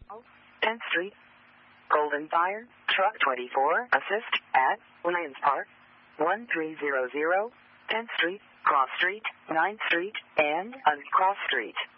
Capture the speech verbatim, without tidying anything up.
tenth Street. Golden Fire, Truck twenty-four, assist at Lions Park, one three zero zero, tenth Street, Cross Street, ninth Street, and on Cross Street.